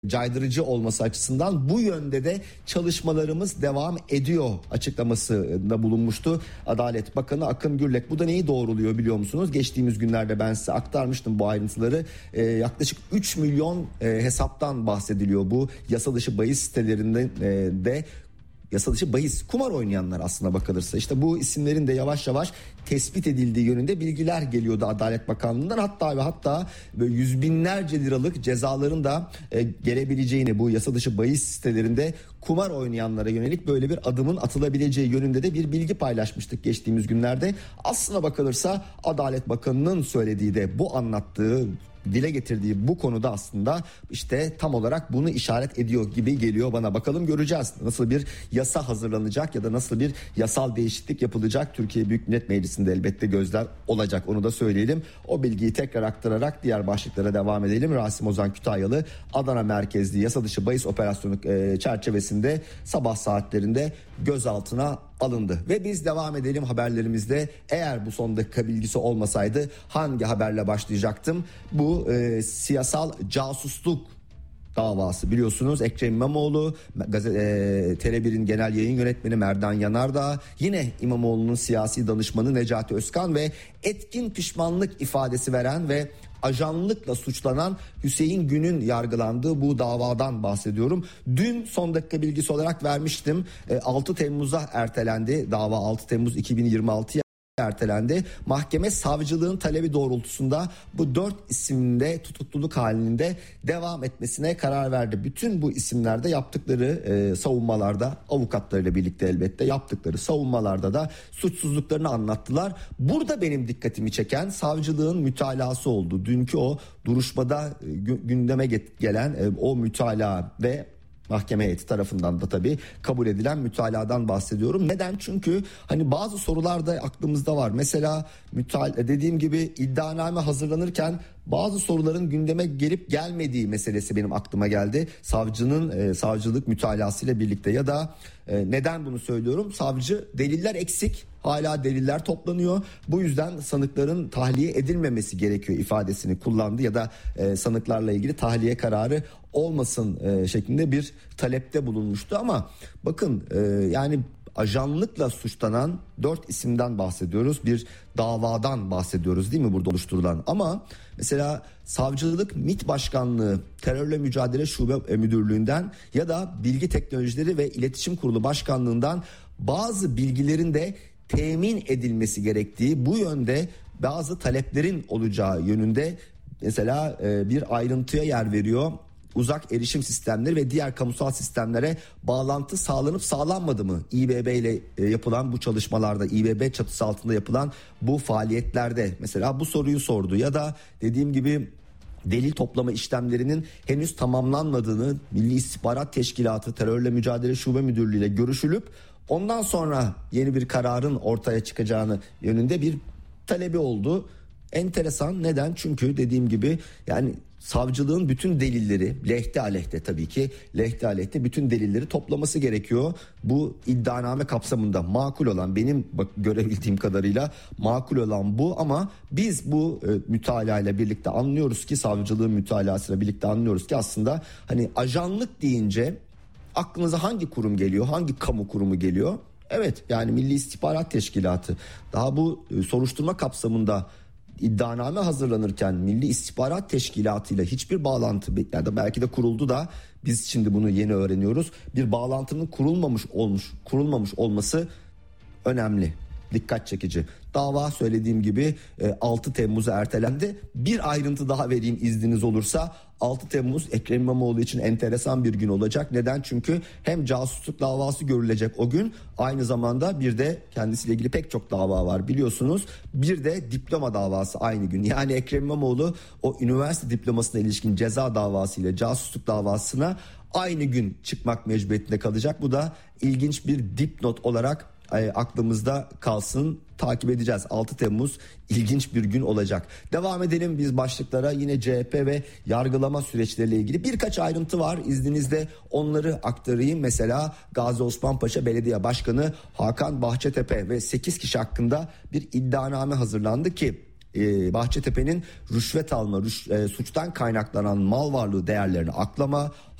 caydırıcı olması açısından bu yönde de çalışmalarımız devam ediyor açıklamasında bulunmuştu Adalet Bakanı Akın Gürlek. Bu da neyi doğruluyor biliyor musunuz? Geçtiğimiz günlerde ben size aktarmıştım bu ayrıntıları. Yaklaşık 3 milyon hesaptan bahsediliyor bu yasa dışı bahis sitelerinde de. Yasa dışı bahis, kumar oynayanlar aslına bakılırsa. İşte bu isimlerin de yavaş yavaş tespit edildiği yönünde bilgiler geliyordu Adalet Bakanlığı'ndan. Hatta böyle yüz binlerce liralık cezaların da gelebileceğini, bu yasa dışı bahis sitelerinde kumar oynayanlara yönelik böyle bir adımın atılabileceği yönünde de bir bilgi paylaşmıştık geçtiğimiz günlerde. Aslına bakılırsa Adalet Bakanı'nın söylediği de, bu anlattığı, dile getirdiği bu konuda aslında işte tam olarak bunu işaret ediyor gibi geliyor bana. Bakalım, göreceğiz. Nasıl bir yasa hazırlanacak ya da nasıl bir yasal değişiklik yapılacak? Türkiye Büyük Millet Meclisi'nde elbette gözler olacak, onu da söyleyelim. O bilgiyi tekrar aktararak diğer başlıklara devam edelim. Rasim Ozan Kütahyalı Adana merkezli yasa dışı bahis operasyonu çerçevesinde sabah saatlerinde gözaltına alındı. Ve biz devam edelim haberlerimizde. Eğer bu son dakika bilgisi olmasaydı hangi haberle başlayacaktım? Bu siyasal casusluk davası, biliyorsunuz Ekrem İmamoğlu, TR1'in genel yayın yönetmeni Merdan Yanardağ, yine İmamoğlu'nun siyasi danışmanı Necati Özkan ve etkin pişmanlık ifadesi veren ve ajanlıkla suçlanan Hüseyin Gün'ün yargılandığı bu davadan bahsediyorum. Dün son dakika bilgisi olarak vermiştim. 6 Temmuz'a ertelendi. Dava 6 Temmuz 2026'ya ertelendi. Mahkeme savcılığın talebi doğrultusunda bu 4 isimde tutukluluk halinde devam etmesine karar verdi. Bütün bu isimlerde yaptıkları savunmalarda, avukatlarıyla birlikte elbette yaptıkları savunmalarda da suçsuzluklarını anlattılar. Burada benim dikkatimi çeken savcılığın mütalası oldu. Dünkü o duruşmada gündeme gelen o mütalaa ve mahkeme heyeti tarafından da tabii kabul edilen mütaladan bahsediyorum. Neden? Çünkü hani bazı sorular da aklımızda var. Mesela dediğim gibi iddianame hazırlanırken bazı soruların gündeme gelip gelmediği meselesi benim aklıma geldi. Savcının savcılık mütalasıyla birlikte. Ya da neden bunu söylüyorum? Savcı, deliller eksik, hala deliller toplanıyor. Bu yüzden sanıkların tahliye edilmemesi gerekiyor ifadesini kullandı ya da sanıklarla ilgili tahliye kararı olmasın şeklinde bir talepte bulunmuştu. Ama bakın yani ajanlıkla suçlanan 4 isimden bahsediyoruz. Bir davadan bahsediyoruz değil mi burada oluşturulan? Ama mesela savcılık MİT Başkanlığı Terörle Mücadele Şube Müdürlüğü'nden ya da Bilgi Teknolojileri ve İletişim Kurulu Başkanlığı'ndan bazı bilgilerin de temin edilmesi gerektiği, bu yönde bazı taleplerin olacağı yönünde mesela bir ayrıntıya yer veriyor. Uzak erişim sistemleri ve diğer kamusal sistemlere bağlantı sağlanıp sağlanmadı mı? İBB ile yapılan bu çalışmalarda, İBB çatısı altında yapılan bu faaliyetlerde mesela bu soruyu sordu. Ya da dediğim gibi delil toplama işlemlerinin henüz tamamlanmadığını Milli İstihbarat Teşkilatı Terörle Mücadele Şube Müdürlüğü ile görüşülüp ondan sonra yeni bir kararın ortaya çıkacağını yönünde bir talebi oldu. Enteresan. Neden? Çünkü dediğim gibi yani savcılığın bütün delilleri, lehte aleyhte tabii ki, lehte aleyhte bütün delilleri toplaması gerekiyor. Bu iddianame kapsamında makul olan, benim görebildiğim kadarıyla makul olan bu. Ama biz bu mütalayla birlikte anlıyoruz ki, savcılığın mütalasıyla birlikte anlıyoruz ki aslında hani ajanlık deyince aklınıza hangi kurum geliyor, hangi kamu kurumu geliyor? Evet, yani Milli İstihbarat Teşkilatı. Daha bu soruşturma kapsamında iddianame hazırlanırken Milli İstihbarat Teşkilatı ile hiçbir bağlantı, ya da belki de kuruldu da biz şimdi bunu yeni öğreniyoruz. Bir bağlantının kurulmamış olması önemli, dikkat çekici. Dava söylediğim gibi 6 Temmuz'a ertelendi. Bir ayrıntı daha vereyim izniniz olursa. 6 Temmuz Ekrem İmamoğlu için enteresan bir gün olacak. Neden? Çünkü hem casusluk davası görülecek o gün, aynı zamanda bir de kendisiyle ilgili pek çok dava var biliyorsunuz. Bir de diploma davası aynı gün. Yani Ekrem İmamoğlu o üniversite diplomasına ilişkin ceza davası ile casusluk davasına aynı gün çıkmak mecburiyetinde kalacak. Bu da ilginç bir dipnot olarak aklımızda kalsın, takip edeceğiz. 6 Temmuz ilginç bir gün olacak. Devam edelim biz başlıklara. Yine CHP ve yargılama süreçleriyle ilgili birkaç ayrıntı var. İzninizle onları aktarayım. Mesela Gazi Osman Paşa Belediye Başkanı Hakan Bahçetepe ve 8 kişi hakkında bir iddianame hazırlandı ki Bahçetepe'nin rüşvet alma, suçtan kaynaklanan mal varlığı değerlerini aklama,